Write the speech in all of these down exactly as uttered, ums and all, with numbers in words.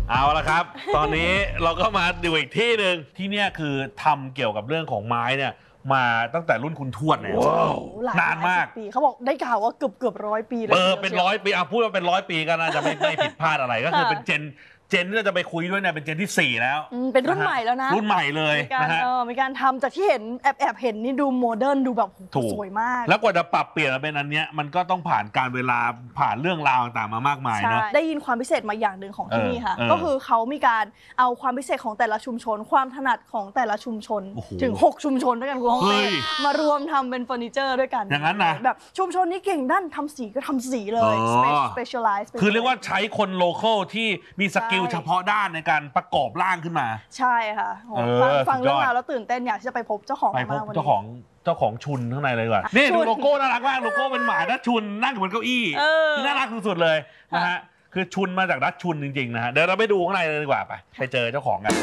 เอาละครับตอนนี้เราก็มาดูอีกที่หนึ่งที่เนี่ยคือทำเกี่ยวกับเรื่องของไม้เนี่ยมาตั้งแต่รุ่นคุณทวดแล้วนานมากปีเขาบอกได้ข่าวว่าเกือบเกือบร้อยปีเลยเออเป็นร้อยปีอ่ะพูดว่าเป็นร้อยปีก็น่าจะไม่ไม่ผิดพลาดอะไรก็คือเป็นเจนเจนที่เราจะไปคุยด้วยเนี่ยเป็นเจนที่สี่แล้วเป็นรุ่นใหม่แล้วนะรุ่นใหม่เลยนะฮะมีการทำจากที่เห็นแอบแอบเห็นนี่ดูโมเดิร์นดูแบบสวยมากแล้วกว่าจะปรับเปลี่ยนมาเป็นอันเนี้ยมันก็ต้องผ่านการเวลาผ่านเรื่องราวต่างๆมามากมายนะได้ยินความพิเศษมาอย่างหนึ่งของที่นี่ค่ะก็คือเขามีการเอาความพิเศษของแต่ละชุมชนความถนัดของแต่ละชุมชนถึงหกชุมชนด้วยกันคุณฮ่องเต้มารวมทำเป็นเฟอร์นิเจอร์ด้วยกันอย่างนั้นนะแบบชุมชนนี้เก่งด้านทำสีก็ทำสีเลย specialize คือเรียกว่าใช้คนโลคอลที่มีสกิลเฉพาะด้านในการประกอบร่างขึ้นมาใช่ค่ะฟังเรื่องราวแล้วตื่นเต้นอยากที่จะไปพบเจ้าของไปพบเจ้าของเจ้าของชุนข้างในเลยดีกว่านี่ดูโลโก้น่ารักมากโลโก้เป็นหมาดัชชุนนั่งอยู่บนเก้าอี้น่ารักสุดๆเลยนะฮะคือชุนมาจากดัชชุนจริงๆนะฮะเดี๋ยวเราไปดูข้างในเลยดีกว่าไปไปเจอเจ้าของกัน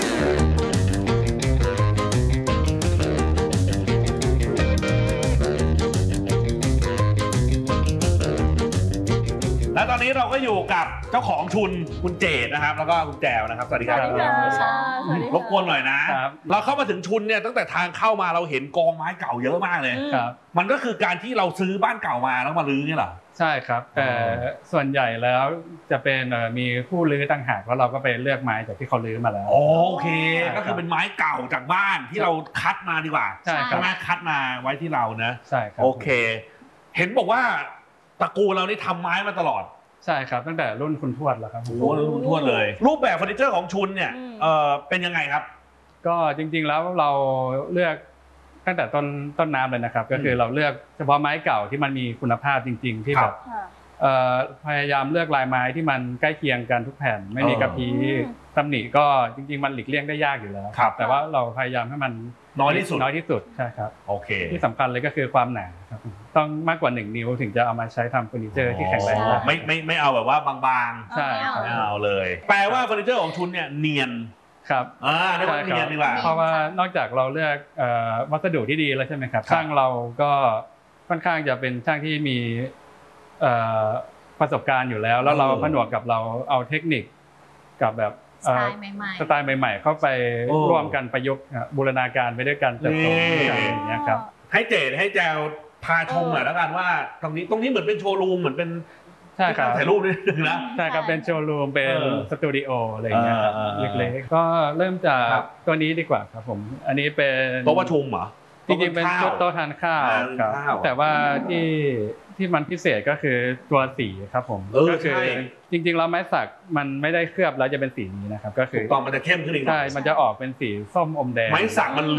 และตอนนี้เราก็อยู่กับเจ้าของชุนคุณเจดนะครับแล้วก็คุณแจวนะครับสวัสดีครับรบกวนหน่อยนะเราเข้ามาถึงชุนเนี่ยตั้งแต่ทางเข้ามาเราเห็นกองไม้เก่าเยอะมากเลยครับมันก็คือการที่เราซื้อบ้านเก่ามาแล้วมารื้อนี่เหรอใช่ครับแต่ส่วนใหญ่แล้วจะเป็นมีผู้รื้อต่างหากแล้วเราก็ไปเลือกไม้จากที่เขารื้อมาแล้วโอเคก็คือเป็นไม้เก่าจากบ้านที่เราคัดมาดีกว่าใช่ครับคัดมาไว้ที่เรานะใช่ครับโอเคเห็นบอกว่าตระกูลเรานี่ทำไม้มาตลอดใช่ครับตั้งแต่รุ่นคุณทวดแล้วครับโอ้รุ่นคุณทวดเลยรูปแบบเฟอร์นิเจอร์ของชุนเนี่ยเออเป็นยังไงครับก็จริงๆแล้วเราเลือกตั้งแต่ต้นต้นน้ำเลยนะครับก็คือเราเลือกเฉพาะไม้เก่าที่มันมีคุณภาพจริงๆที่แบบพยายามเลือกลายไม้ที่มันใกล้เคียงกันทุกแผ่นไม่มีกระพี้ตำหนิก็จริงๆมันหลีกเลี่ยงได้ยากอยู่แล้วแต่ว่าเราพยายามให้มันน้อยที่สุดน้อยที่สุดใช่ครับโอเคที่สำคัญเลยก็คือความหนาครับต้องมากกว่าหนึ่งนิ้วถึงจะเอามาใช้ทำเฟอร์นิเจอร์ที่แข็งแรงไม่ไม่ไม่เอาแบบว่าบางๆใช่ไม่เอาเลยแปลว่าเฟอร์นิเจอร์ของชุนเนี่ยเนียนครับอ่าเรียกว่าเนียนดีกว่าเพราะว่านอกจากเราเลือกวัสดุที่ดีแล้วใช่ไหมครับช่างเราก็ค่อนข้างจะเป็นช่างที่มีประสบการณ์อยู่แล้วแล้วเราผนวกกับเราเอาเทคนิคกับแบบสไตล์ใหม่ๆสไตล์ใหม่ๆเข้าไปร่วมกันประยุกต์บูรณาการไปด้วยกันเติบโตกันอย่างเงี้ยครับให้เจดให้แจวพาชมหน่อยแล้วกันว่าตรงนี้ตรงนี้เหมือนเป็นโชว์รูมเหมือนเป็นใช่ครับถ่ายรูปนิดนึงนะใช่ครับเป็นโชว์รูมเป็นสตูดิโออะไรอย่างเงี้ยเล็กๆก็เริ่มจากตัวนี้ดีกว่าครับผมอันนี้เป็นโต๊ะประชุมเหรอจริงๆเป็นโต๊ะทานข้าวครับแต่ว่าที่ที่มันพิเศษก็คือตัวสีครับผมก็คือจริงๆแล้วไม้สักมันไม่ได้เคลือบแล้วจะเป็นสีนี้นะครับก็คือตอนมันจะเข้มขึ้นอีกหน่อยใช่มันจะออกเป็นสีส้มอมแดงไม้สักมัน